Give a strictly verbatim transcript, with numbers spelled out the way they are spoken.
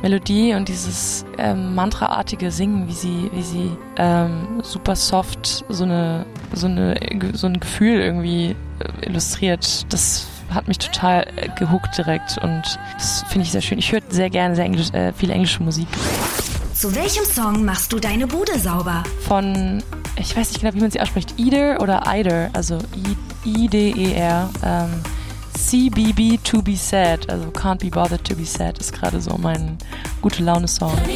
Melodie und dieses ähm, Mantra-artige Singen, wie sie, wie sie ähm, super soft so eine, so eine, so ein Gefühl irgendwie äh, illustriert, das hat mich total äh, gehuckt direkt und das finde ich sehr schön. Ich höre sehr gerne sehr Englisch, äh, viel englische Musik. Zu welchem Song machst du deine Bude sauber? Von, ich weiß nicht genau, wie man sie ausspricht, Eider oder Eider, also I D E R, ähm, C B B To Be Sad, also Can't Be Bothered To Be Sad ist gerade so mein gute Laune-Song.